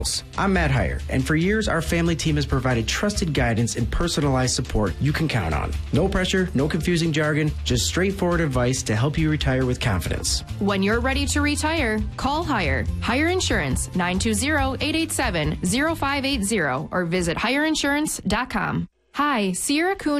I'm Matt Heyer, and for years our family team has provided trusted guidance and personalized support you can count on. No pressure, no confusing jargon, just straightforward advice to help you retire with confidence. When you're ready to retire, call Hire. Hire Insurance, 920-887-0580 or visit hireinsurance.com. Hi, Sierra Kuhn